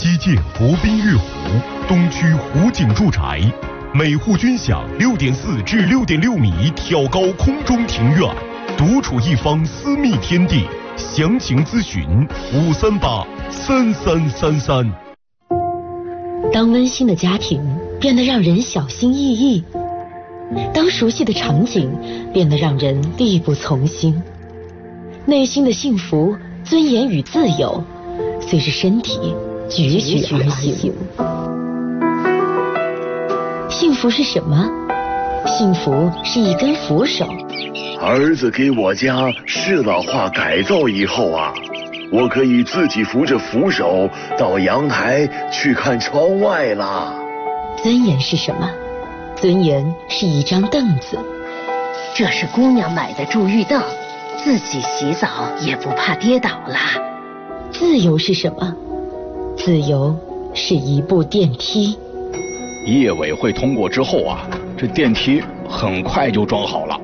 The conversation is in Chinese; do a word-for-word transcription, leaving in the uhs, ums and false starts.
基建国宾悦湖东区湖景住宅，每户均享六点四至六点六米挑高空中庭院，独处一方私密天地。详情咨询五三八三三三三。 当温馨的家庭变得让人小心翼翼，当熟悉的场景变得让人力不从心，内心的幸福、尊严与自由，随着身体踽踽而行。幸福是什么？幸福是一根扶手。 儿子给我家适老化改造以后啊，我可以自己扶着扶手到阳台去看窗外啦。 尊严是什么？尊严是一张凳子。 这是姑娘买的助浴凳，自己洗澡也不怕跌倒啦。 自由是什么？自由是一部电梯。 业委会通过之后啊，这电梯很快就装好了。